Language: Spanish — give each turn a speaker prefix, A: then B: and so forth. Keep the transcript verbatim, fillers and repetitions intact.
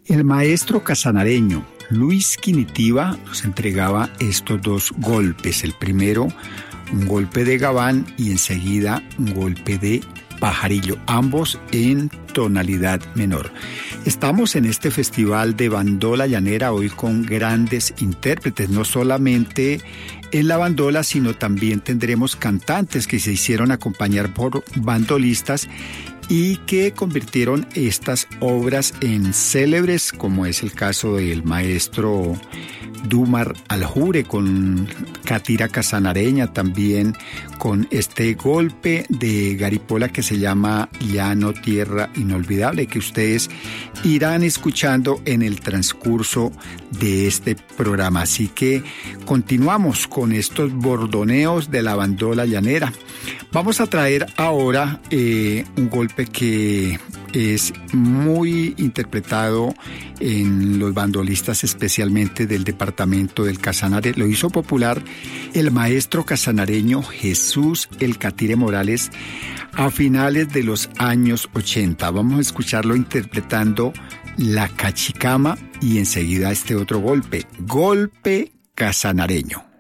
A: El maestro casanareño Luis Quinitiva nos entregaba estos dos golpes. El primero, un golpe de gabán, y enseguida un golpe de pajarillo, ambos en tonalidad menor. Estamos en este festival de bandola llanera hoy con grandes intérpretes, no solamente en la bandola, sino también tendremos cantantes que se hicieron acompañar por bandolistas y que convirtieron estas obras en célebres, como es el caso del maestro Dumar Aljure con Catira Casanareña, también con este golpe de Garipola que se llama Llano Tierra Inolvidable, que ustedes irán escuchando en el transcurso de este programa. Así que continuamos con estos bordoneos de la bandola llanera. Vamos a traer ahora eh, un golpe que es muy interpretado en los bandolistas, especialmente del departamento del Casanare. Lo hizo popular el maestro casanareño Jesús El Catire Morales a finales de los años ochenta. Vamos a escucharlo interpretando La Cachicama y enseguida este otro golpe, golpe casanareño.